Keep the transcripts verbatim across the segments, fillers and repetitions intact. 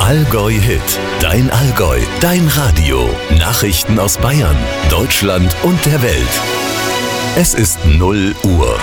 Allgäu Hit, dein Allgäu, dein Radio. Nachrichten aus Bayern, Deutschland und der Welt. Es ist null Uhr.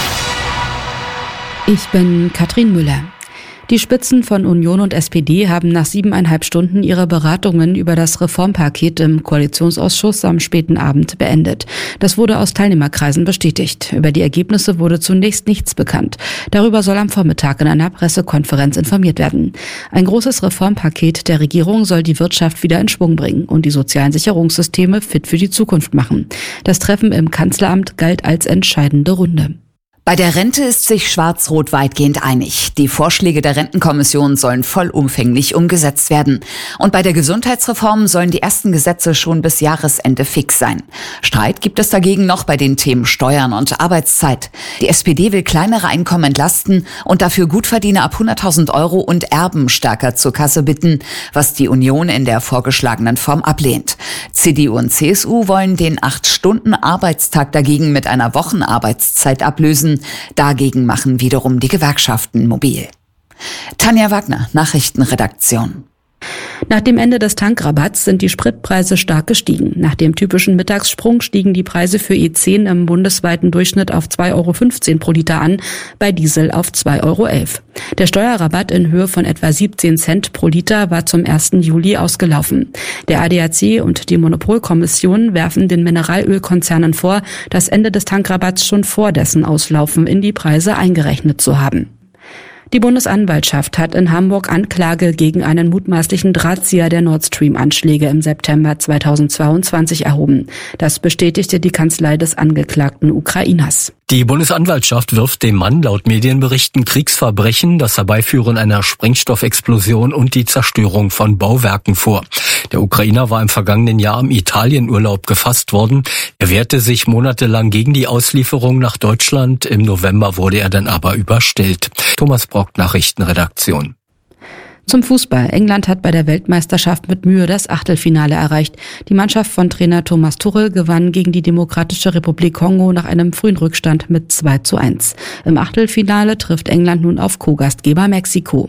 Ich bin Katrin Müller. Die Spitzen von Union und S P D haben nach siebeneinhalb Stunden ihre Beratungen über das Reformpaket im Koalitionsausschuss am späten Abend beendet. Das wurde aus Teilnehmerkreisen bestätigt. Über die Ergebnisse wurde zunächst nichts bekannt. Darüber soll am Vormittag in einer Pressekonferenz informiert werden. Ein großes Reformpaket der Regierung soll die Wirtschaft wieder in Schwung bringen und die sozialen Sicherungssysteme fit für die Zukunft machen. Das Treffen im Kanzleramt galt als entscheidende Runde. Bei der Rente ist sich Schwarz-Rot weitgehend einig. Die Vorschläge der Rentenkommission sollen vollumfänglich umgesetzt werden. Und bei der Gesundheitsreform sollen die ersten Gesetze schon bis Jahresende fix sein. Streit gibt es dagegen noch bei den Themen Steuern und Arbeitszeit. Die S P D will kleinere Einkommen entlasten und dafür Gutverdiener ab hunderttausend Euro und Erben stärker zur Kasse bitten, was die Union in der vorgeschlagenen Form ablehnt. C D U und C S U wollen den acht-Stunden-Arbeitstag dagegen mit einer Wochenarbeitszeit ablösen. Dagegen machen wiederum die Gewerkschaften mobil. Tanja Wagner, Nachrichtenredaktion. Nach dem Ende des Tankrabatts sind die Spritpreise stark gestiegen. Nach dem typischen Mittagssprung stiegen die Preise für E zehn im bundesweiten Durchschnitt auf zwei Euro fünfzehn pro Liter an, bei Diesel auf zwei Euro elf. Der Steuerrabatt in Höhe von etwa siebzehn Cent pro Liter war zum ersten Juli ausgelaufen. Der A D A C und die Monopolkommission werfen den Mineralölkonzernen vor, das Ende des Tankrabatts schon vor dessen Auslaufen in die Preise eingerechnet zu haben. Die Bundesanwaltschaft hat in Hamburg Anklage gegen einen mutmaßlichen Drahtzieher der Nord Stream-Anschläge im September zweitausendzweiundzwanzig erhoben. Das bestätigte die Kanzlei des angeklagten Ukrainers. Die Bundesanwaltschaft wirft dem Mann laut Medienberichten Kriegsverbrechen, das Herbeiführen einer Sprengstoffexplosion und die Zerstörung von Bauwerken vor. Der Ukrainer war im vergangenen Jahr im Italienurlaub gefasst worden. Er wehrte sich monatelang gegen die Auslieferung nach Deutschland. Im November wurde er dann aber überstellt. Thomas Brock, Nachrichtenredaktion. Zum Fußball. England hat bei der Weltmeisterschaft mit Mühe das Achtelfinale erreicht. Die Mannschaft von Trainer Thomas Tuchel gewann gegen die Demokratische Republik Kongo nach einem frühen Rückstand mit zwei zu eins. Im Achtelfinale trifft England nun auf Co-Gastgeber Mexiko.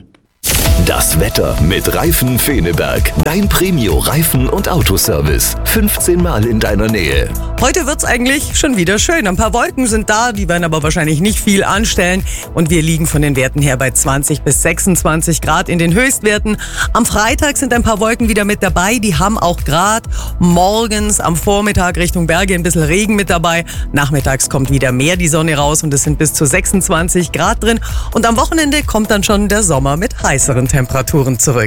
Das Wetter mit Reifen Feneberg. Dein Premio-Reifen- und Autoservice. fünfzehn Mal in deiner Nähe. Heute wird's eigentlich schon wieder schön. Ein paar Wolken sind da, die werden aber wahrscheinlich nicht viel anstellen. Und wir liegen von den Werten her bei zwanzig bis sechsundzwanzig Grad in den Höchstwerten. Am Freitag sind ein paar Wolken wieder mit dabei. Die haben auch gerade morgens am Vormittag Richtung Berge ein bisschen Regen mit dabei. Nachmittags kommt wieder mehr die Sonne raus und es sind bis zu sechsundzwanzig Grad drin. Und am Wochenende kommt dann schon der Sommer mit heißeren Temperaturen zurück.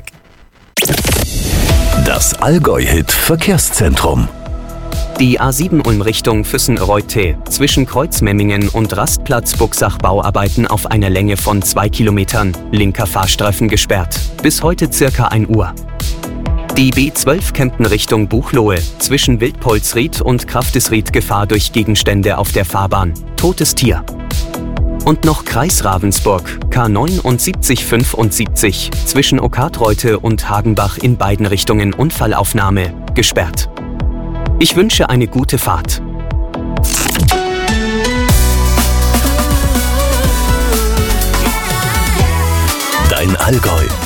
Das Allgäu-Hit Verkehrszentrum. Die A sieben Ulm Richtung Füssen-Reutte. Zwischen Kreuzmemmingen und Rastplatz Buxach Bauarbeiten auf einer Länge von zwei Kilometern. Linker Fahrstreifen gesperrt. Bis heute circa ein Uhr. Die B zwölf Kempten Richtung Buchloe. Zwischen Wildpolsried und Kraftesried Gefahr durch Gegenstände auf der Fahrbahn. Totes Tier. Und noch Kreis Ravensburg, K neunundsiebzig fünfundsiebzig, zwischen Okartreute und Hagenbach in beiden Richtungen Unfallaufnahme, gesperrt. Ich wünsche eine gute Fahrt. Dein Allgäu,